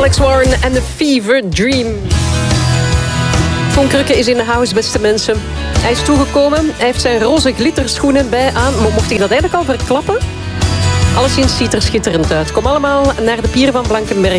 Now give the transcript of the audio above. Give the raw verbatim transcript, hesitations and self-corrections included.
Alex Warren en The Fever Dream. Koen Krukke is in de house, beste mensen. Hij is toegekomen. Hij heeft zijn roze glitterschoenen bij aan. Mocht ik dat eigenlijk al verklappen? Alleszins ziet er schitterend uit. Kom allemaal naar de pier van Blankenberg.